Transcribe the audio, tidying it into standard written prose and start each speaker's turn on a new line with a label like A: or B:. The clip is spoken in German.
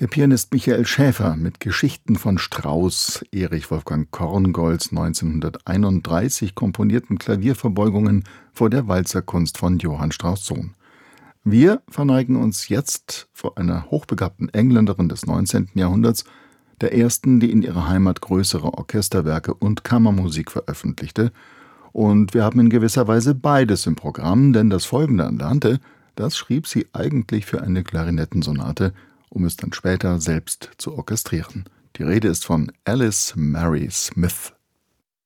A: Der Pianist Michael Schäfer mit Geschichten von Strauss, Erich Wolfgang Korngolds 1931 komponierten Klavierverbeugungen vor der Walzerkunst von Johann Strauss Sohn. Wir verneigen uns jetzt vor einer hochbegabten Engländerin des 19. Jahrhunderts, der ersten, die in ihrer Heimat größere Orchesterwerke und Kammermusik veröffentlichte. Und wir haben in gewisser Weise beides im Programm, denn das folgende Andante, das schrieb sie eigentlich für eine Klarinettensonate, um es dann später selbst zu orchestrieren. Die Rede ist von Alice Mary Smith.